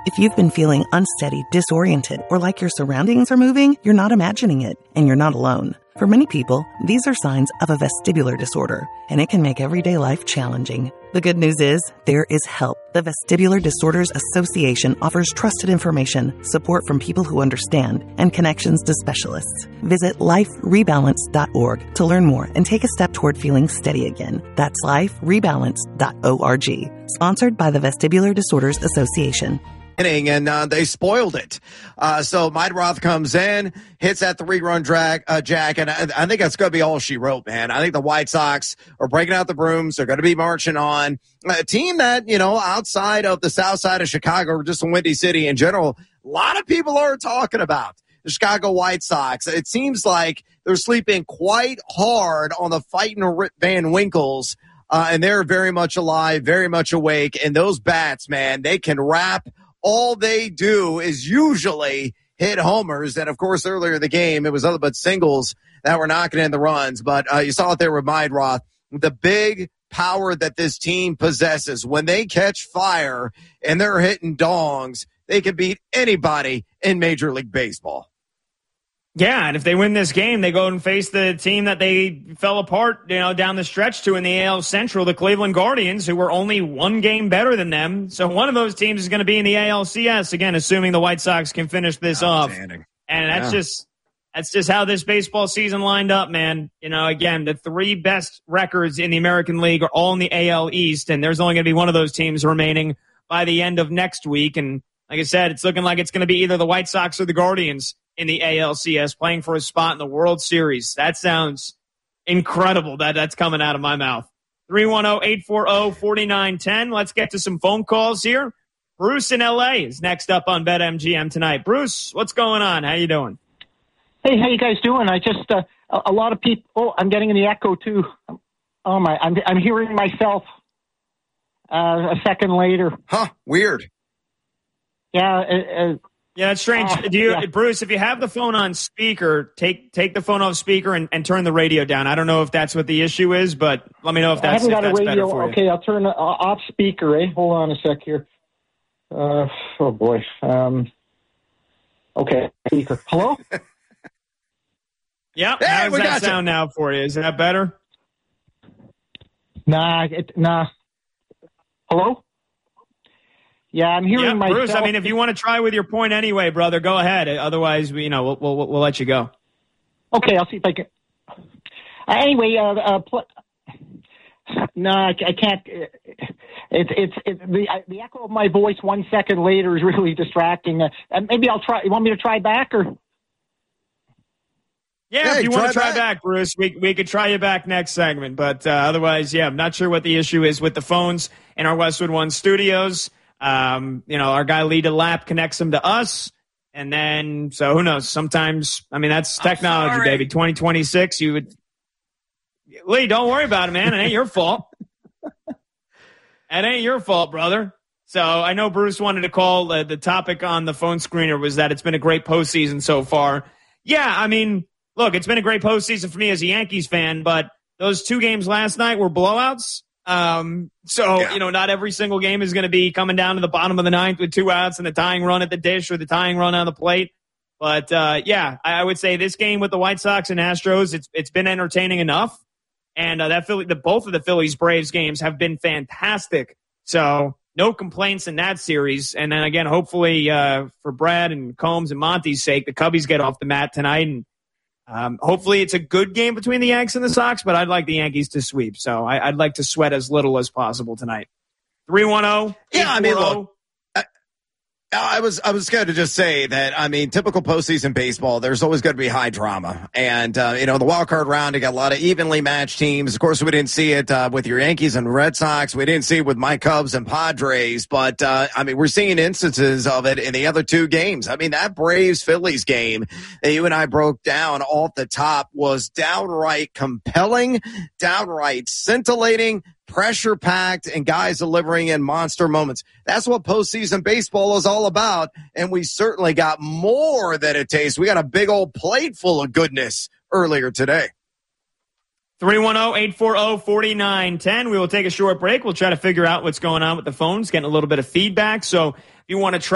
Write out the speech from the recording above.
If you've been feeling unsteady, disoriented, or like your surroundings are moving, you're not imagining it, and you're not alone. For many people, these are signs of a vestibular disorder, and it can make everyday life challenging. The good news is, there is help. The Vestibular Disorders Association offers trusted information, support from people who understand, and connections to specialists. Visit liferebalance.org to learn more and take a step toward feeling steady again. That's liferebalance.org. Sponsored by the Vestibular Disorders Association. And they spoiled it. So Meidroth comes in, hits that 3-run jack, and I think that's going to be all she wrote, man. I think the White Sox are breaking out the brooms. They're going to be marching on. A team that, outside of the south side of Chicago, or just in Windy City in general, a lot of people are talking about the Chicago White Sox. It seems like they're sleeping quite hard on the fighting Rip Van Winkles, and they're very much alive, very much awake. And those bats, man, they can rap. All they do is usually hit homers. And, of course, earlier in the game, it was other but singles that were knocking in the runs. But you saw it there with Meidroth. The big power that this team possesses, when they catch fire and they're hitting dongs, they can beat anybody in Major League Baseball. Yeah, and if they win this game, they go and face the team that they fell apart, down the stretch to in the AL Central, the Cleveland Guardians, who were only one game better than them. So one of those teams is going to be in the ALCS, again, assuming the White Sox can finish this off. And that's just how this baseball season lined up, man. Again, the 3 best records in the American League are all in the AL East, and there's only going to be one of those teams remaining by the end of next week. And like I said, it's looking like it's going to be either the White Sox or the Guardians in the ALCS, playing for a spot in the World Series. That sounds incredible that's coming out of my mouth. 310-840-4910. Let's get to some phone calls here. Bruce in L.A. is next up on BetMGM tonight. Bruce, what's going on? How you doing? Hey, how you guys doing? I just, a lot of people, I'm getting in the echo too. Oh my, I'm hearing myself a second later. Huh, weird. Yeah, yeah, it's strange. Bruce, if you have the phone on speaker, take the phone off speaker and turn the radio down. I don't know if that's what the issue is, but let me know if that's, I haven't got a radio. Better for you. Okay, I'll turn off speaker, Hold on a sec here. Oh, boy. Okay, speaker. Hello? Yep. Hey, how does that sound now for you? Is that better? Nah. Hello? Yeah, I'm hearing myself. Bruce, if you want to try with your point anyway, brother, go ahead. Otherwise, we'll let you go. Okay, I'll see if I can. Anyway, no, I can't. The echo of my voice 1 second later is really distracting. Maybe I'll try. You want me to try back or? Yeah, if you want to try back, Bruce, we could try you back next segment. But otherwise, I'm not sure what the issue is with the phones in our Westwood One studios. Our guy Lee DeLapp connects them to us, and then so who knows? Sometimes, that's technology, baby. 2026, you would. Lee, don't worry about it, man. It ain't your fault. It ain't your fault, brother. So I know Bruce wanted to call. The topic on the phone screener was that it's been a great postseason so far. Yeah, look, it's been a great postseason for me as a Yankees fan, but those 2 games last night were blowouts. Not every single game is going to be coming down to the bottom of the 9th with 2 outs and the tying run at the dish or the tying run on the plate. But, I would say this game with the White Sox and Astros, it's been entertaining enough. And both of the Phillies-Braves games have been fantastic. So no complaints in that series. And then again, hopefully for Brad and Combs and Monty's sake, the Cubbies get off the mat tonight. And hopefully it's a good game between the Yanks and the Sox, but I'd like the Yankees to sweep. So I'd like to sweat as little as possible tonight. 310. Yeah, look, I was going to just say that, typical postseason baseball, there's always going to be high drama. And, the wild card round, you got a lot of evenly matched teams. Of course, we didn't see it with your Yankees and Red Sox. We didn't see it with my Cubs and Padres. But, we're seeing instances of it in the other 2 games. That Braves-Phillies game that you and I broke down off the top was downright compelling, downright scintillating, pressure-packed, and guys delivering in monster moments. That's what postseason baseball is all about, and we certainly got more than it tastes. We got a big old plate full of goodness earlier today. 310-840-4910. We will take a short break. We'll try to figure out what's going on with the phones, getting a little bit of feedback. So if you want to try